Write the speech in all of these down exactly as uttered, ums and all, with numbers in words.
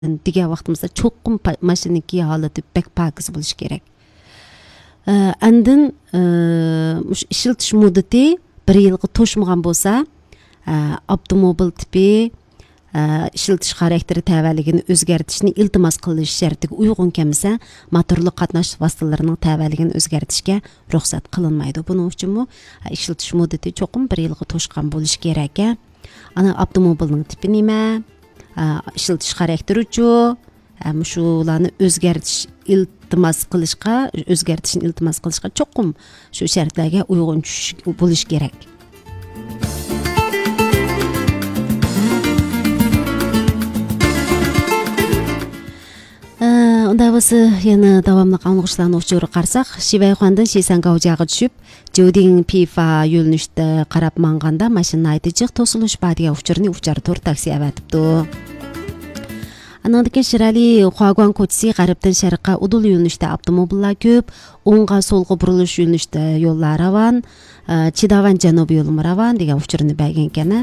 degan vaqtimizda cho'qqim mashinaniki holati bek pokiz bo'lishi kerak. Andin ishiltish muddati bir yilga to'shmagan bo'lsa, avtomobil tipi ishiltish xarakteri tavalligini o'zgartirishni iltimos qilish shartiga uyg'un kelmasa, motorli qatnash vositalarining tavalligini o'zgartirishga ruxsat qilinmaydi. Buning uchun ishiltish muddati cho'qim bir yilga to'shgan bo'lishi kerak. Ana avtomobilning tipi nima? ishiltish xarakteri uchun shularni o'zgartish iltimos qilishga, o'zgartirishni iltimos qilishga cho'qim shu shartlarga uyg'un bo'lish kerak. Unda bo'lsa yana davomli qonunchilarni o'chirib qarsak, Shivayxondan Shisangaojaga tushib, Joding Pifa yo'lnishda qarab manganda mashina aytichiq to'silish badiga uchirni uchar to'r taksi avatibdi. Anandaki Shirali Huaguan ko'chasi g'arbdan sharqqa udul yo'lnishda avtomobillar ko'p, o'ngga so'lga burilish yo'lnishda yo'llar ravon, Chidavan janubiy yo'l ravon degan uchirni bergan ekan.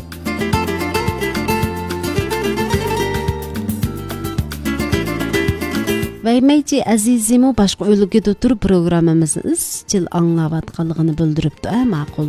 Ve meyci azizimu başka ülkede tur programımızı izchil anglavatqanligini bildiribdi, a ma'qul.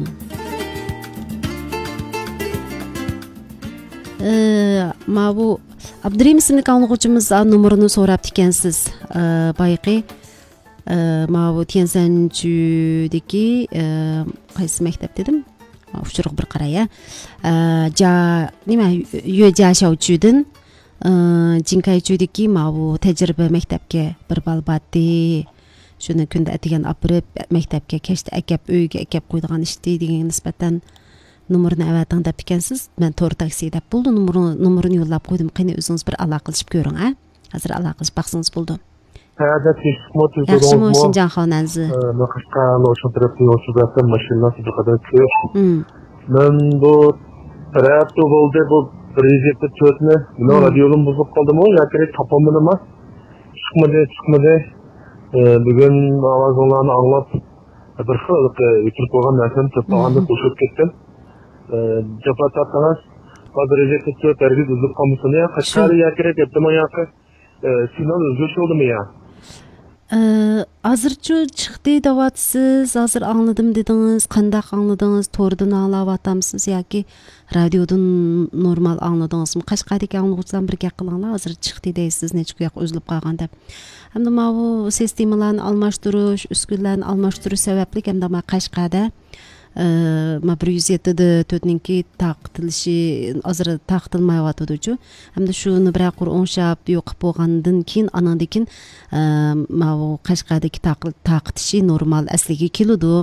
Ma bu Abdurim ismli qonunchiimiz nomerini so'rabdi ekansiz. Bayqi ma bu Tiansanchudagi qaysi maktab dedim? Uchiriq bir qaraya. Ja nima Yo'jashowchudan Jinkaychudagi ma bu tajriba maktabga bir balbatdi. Shuni kunda atigan apirib maktabga kechda akab uyga akab qo'ydigan ishdi degan nisbatan numarını avating deb ekansiz. Men to'r taksi deb bo'ldi. Numarini numarini yo'llab qo'ydim. Qani o'zingiz bir aloqalashib ko'ring, ha? Hozir aloqalashib baqsangiz bo'ldi. Yaxshimi Shinjan xonangiz? Naqshqa lo'sha tarafni yo'lchilarda mashinasi bir qadar ko'p. Men bu tarafda bo'ldi bu prezident cho'tni, buni radiolim buzib qoldimi? Yoki topolmadimmi? Chiqmadi, chiqmadi. Bugun ovozlarni anglab bir xil o'tirib qo'ygan narsani to'plaganda qo'shib ketdim. Japatatlar qadriga ketib targib uzib qolmasini ya qashqari yakirib ketdim yoki signal o'zgarish bo'ldimi ya? Hozircha chiqdi deyapsiz, hozir angladim dedingiz, qanday angladingiz? To'rdan anglayotamsiz yoki radiodan normal angladingizmi? Qashqadagi anglovchilar bir gap qilinglar, hozir chiqdi deysiz, necha yoq o'zilib qolgan deb. Hamda ma bu sistemalarni almashtirish, uskunlarni almashtirish sababli hamda ma Qashqada ma bir yuz yetti da to'rtninki taqtilishi hozir taqtilmayotdi-ku. Hamda shuni biroq o'nshab yo'qib bo'lgandan keyin anandan ma bu Qashqadagi taqtishi normal asliga keladi.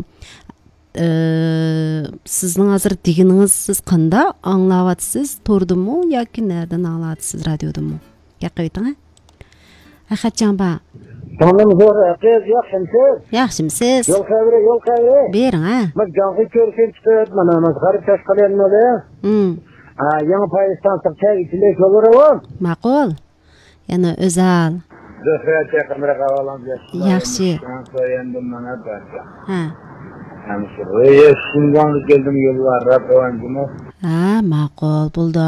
Sizning hozir deganingiz siz qanday anglayapsiz? To'rdimi yoki nerdan anglayapsiz? Radiodanmi? Gap ayting. Axatjanba. Tamam zo'r qiz, yaxshimisiz? Yaxshimisiz? Yo'l qavri, yo'l qavri. Bering, ha. Men jonli ko'rishim chiqib, mana g'arib tashqalarmadi. Hmm. Ha, yangi Payiston chiqcha ichlik yo'llarimi? Ma'qul. Yana o'zal. Zo'rcha kamera qavalam. Yaxshi. Endi mana barcha. Ha. Hamshir, ey, shundan keldim yo'llar, rabandimi? Ha, ma'qul bo'ldi.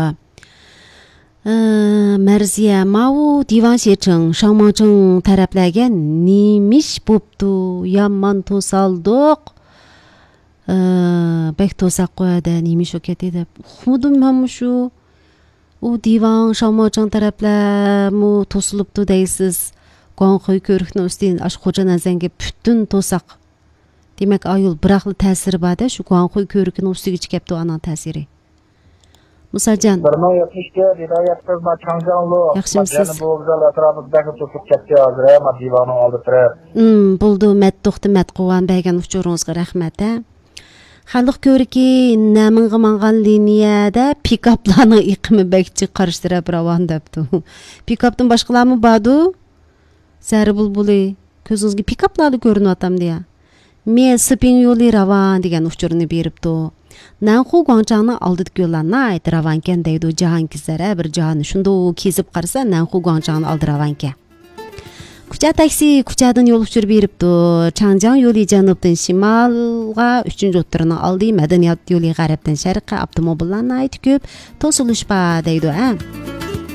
Marziya, mau divan sheching, Shangmangching taraflarga nemish bo'pti, yomon to'saldiq. Bek to'saq qo'yadi, nemish o'kati deb. Xudim ham shu u divan Shangmangching taraflar mu to'silibdi deysiz. Qo'nqoy ko'rikni ustidan ash xo'ja nazanga butun to'saq. Demak, ayol biroqli ta'siri bor-da, shu qo'nqoy ko'rikni ustiga chiqibdi anan ta'siri. Musajan. Barmoq yetishga viloyatda Changjanlo. Yaxshimisiz? Bu vokzal atrofidagi to'sib ketdi hozir, ma divanning oldi turib. Hmm, bo'ldi, matto'xti matqovan bergan uchuringizga rahmat. Xalq ko'riki naminga mangan liniyada pikaplarning iqimi bekchi qarshtirab ravon debdi. Pikapdan boshqalarmi bordu? Sari bulbuli ko'zingizga pikaplarni ko'rinyaptam deya. Men Siping yo'li ravon degan uchurni beribdi. Nanxu Guangzhangning oldidagi yo'llarni ayt ravankan deydi Jahongizlar, bir jahonni shunda kesib qarasa Nanxu Guangzhangning oldi ravanka. Kucha taksi kuchadan yo'l uchirib beribdi. Changjiang yo'li janubdan shimolga uchinchi o'ttirni oldi, madaniyat yo'li g'arbdan sharqqa avtomobillarni aytib ko'p to'silish bor deydi, ha.